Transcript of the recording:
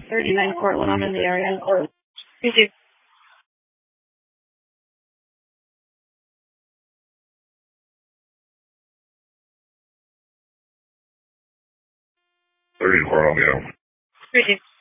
39 Cortland. I'm in the area. You too. 30 Cortland, yeah. You too.